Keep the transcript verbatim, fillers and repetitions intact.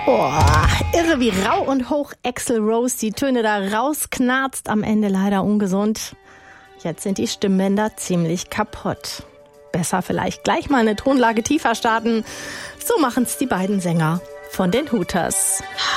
Boah, irre wie rau und hoch Axl Rose die Töne da rausknarzt, am Ende leider ungesund. Jetzt sind die Stimmbänder ziemlich kaputt. Besser vielleicht gleich mal eine Tonlage tiefer starten. So machen's die beiden Sänger von den Hooters.